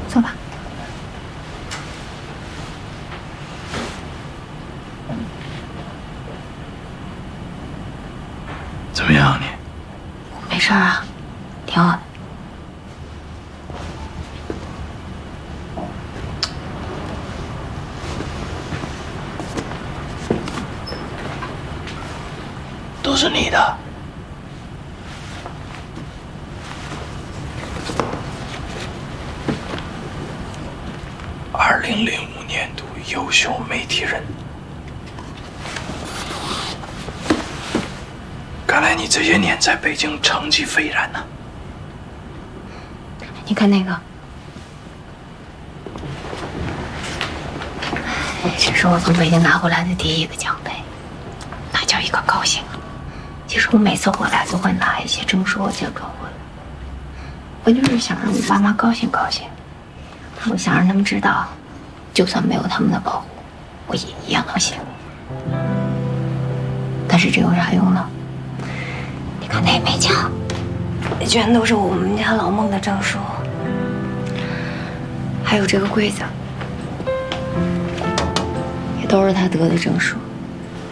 走吧。 怎么样你？ 没事啊，挺好的。 都是你的。2005年度优秀媒体人。看来你这些年在北京成绩斐然呢。 你看那个，这是我从北京拿回来的第一个奖杯，那叫一个高兴啊！其实我每次回来都会拿一些证书和奖状回来，我就是想让我爸妈高兴高兴，我想让他们知道，就算没有他们的保护，我也一样能行。但是这有啥用呢？你看那枚奖，那全都是我们家老孟的证书，还有这个柜子，也都是他得的证书。